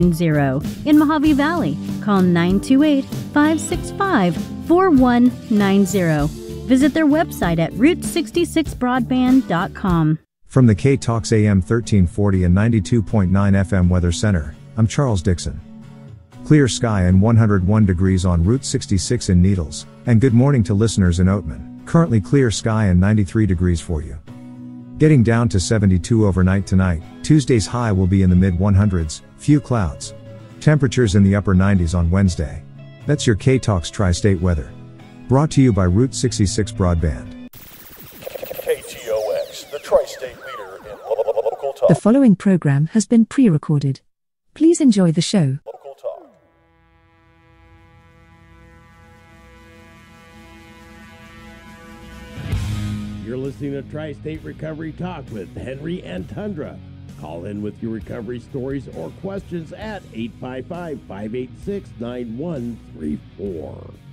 In Mojave Valley, call 928-565-4190. Visit their website at route66broadband.com. From the K-Talks AM 1340 and 92.9 FM Weather Center, I'm Charles Dixon. Clear sky and 101 degrees on Route 66 in Needles, and good morning to listeners in Oatman. Currently clear sky and 93 degrees for you. Getting down to 72 overnight tonight. Tuesday's high will be in the mid-100s, few clouds. Temperatures in the upper 90s on Wednesday. That's your K-Talks Tri-State weather. Brought to you by Route 66 Broadband. KTOX, the Tri-State leader in local talk. The following program has been pre-recorded. Please enjoy the show. Local talk. You're listening to Tri-State Recovery Talk with Henry and Tundra. Call in with your recovery stories or questions at 855-586-9134.